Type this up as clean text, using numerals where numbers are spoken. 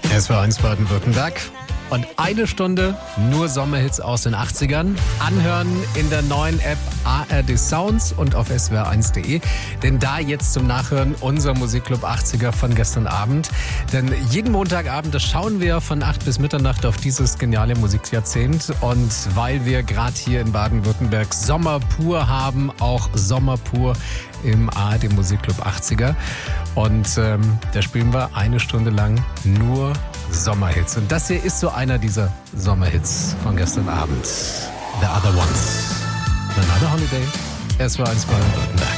SWR1 Baden-Württemberg. Und eine Stunde nur Sommerhits aus den 80ern. Anhören in der neuen App ARD Sounds und auf swr1.de. Denn da jetzt zum Nachhören unser Musikclub 80er von gestern Abend. Denn jeden Montagabend, das schauen wir von 8 bis Mitternacht auf dieses geniale Musikjahrzehnt. Und weil wir gerade hier in Baden-Württemberg Sommer pur haben, auch Sommer pur im ARD Musikclub 80er. Und da spielen wir eine Stunde lang nur Sommerhits. Und das hier ist so einer dieser Sommerhits von gestern Abend. The Other Ones. Another Holiday. SWR1 Baden-Württemberg.